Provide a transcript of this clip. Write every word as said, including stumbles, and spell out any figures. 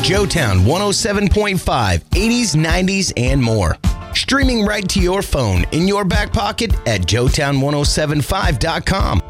Joetown one oh seven point five, eighties, nineties, and more. Streaming right to your phone in your back pocket at joetown ten seventy-five dot com.